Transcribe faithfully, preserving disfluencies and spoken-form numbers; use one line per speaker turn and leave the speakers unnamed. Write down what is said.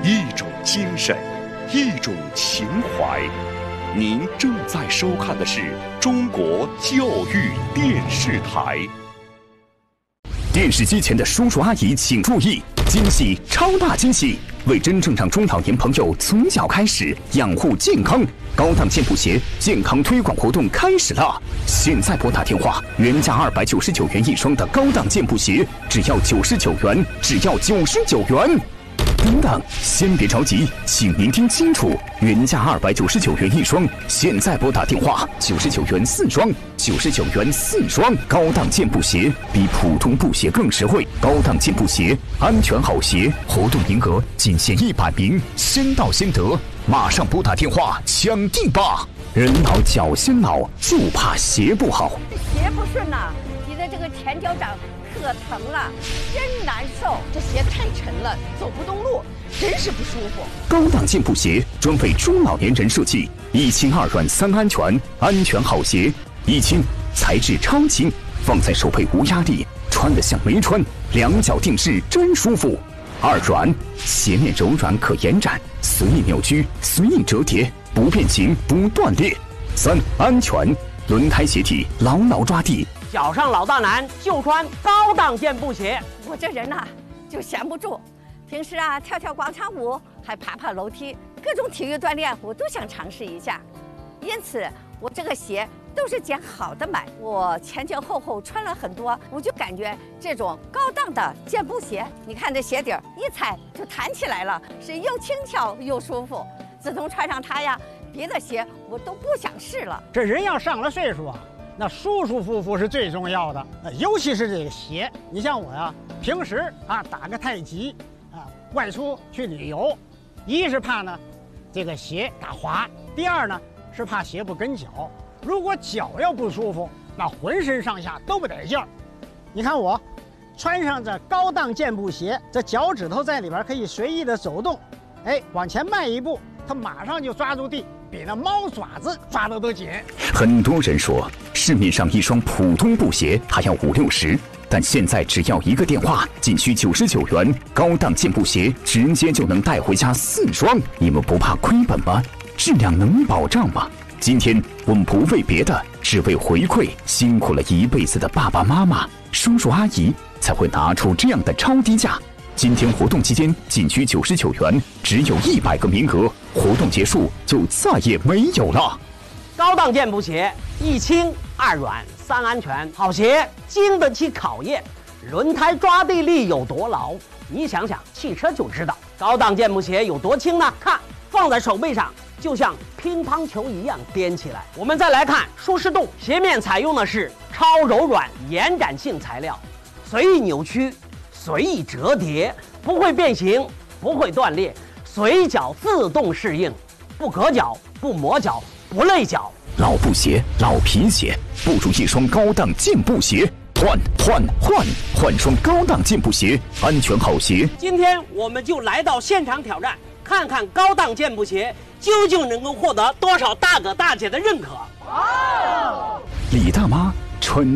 一种精神，一种情怀。您正在收看的是中国教育电视台。电视机前的叔叔阿姨请注意，惊喜，超大惊喜！为真正让中老年朋友从小开始养护健康，高档健步鞋健康推广活动开始了！现在拨打电话，原价二百九十九元一双的高档健步鞋，只要九十九元，只要九十九元。等等，先别着急，请您听清楚，原价二百九十九元一双，现在拨打电话九十九元四双，九十九元四双。高档健步鞋比普通布鞋更实惠，高档健步鞋，安全好鞋，活动名额仅限一百名，先到先得，马上拨打电话抢地吧！人老脚先老，就怕鞋不好。
鞋不顺呐、啊，你的这个前脚掌可疼了，真难受。这鞋太沉了，走不动路，真是不舒服。
高档健步鞋专为中老年人设计，一轻二软三安全，安全好鞋。一轻，材质超轻，放在手背无压力，穿得像没穿，两脚定制真舒服。二软，鞋面柔软可延展，随意扭曲，随意折叠，不变形不断裂。三安全，轮胎鞋体牢牢抓地。
脚上老大难就穿高档健步鞋。
我这人呐、啊、就闲不住，平时啊跳跳广场舞，还爬爬楼梯，各种体育锻炼我都想尝试一下。因此我这个鞋都是捡好的买，我前前后后穿了很多，我就感觉这种高档的健步鞋，你看这鞋底儿一踩就弹起来了，是又轻巧又舒服。自从穿上它呀，别的鞋我都不想试了。
这人要上了岁数啊，那舒舒服服是最重要的，尤其是这个鞋。你像我呀，平时啊打个太极啊，外出去旅游，一是怕呢这个鞋打滑，第二呢是怕鞋不跟脚。如果脚要不舒服，那浑身上下都不得劲儿。你看我穿上这高档健步鞋，这脚趾头在里边可以随意的走动，哎，往前迈一步，它马上就抓住地，比那猫爪子抓得都紧。
很多人说，市面上一双普通布鞋还要五六十，但现在只要一个电话，仅需九十九元，高档健步鞋直接就能带回家四双。你们不怕亏本吗？质量能保障吗？今天我们不为别的，只为回馈辛苦了一辈子的爸爸妈妈、叔叔阿姨，才会拿出这样的超低价。今天活动期间仅需九十九元，只有一百个名额，活动结束就再也没有了。
高档健步鞋，一轻二软三安全，好鞋经得起考验，轮胎抓地力有多牢，你想想汽车就知道。高档健步鞋有多轻呢？看，放在手背上就像乒乓球一样颠起来。我们再来看舒适度，鞋面采用的是超柔软延展性材料，随意扭曲，随意折叠，不会变形，不会断裂，随脚自动适应，不硌脚，不磨脚，不累脚。
老布鞋、老皮鞋，不如一双高档健步鞋。换换换换双高档健步鞋，安全好鞋。
今天我们就来到现场挑战，看看高档健步鞋究竟能够获得多少大哥大姐的认可。
李大妈穿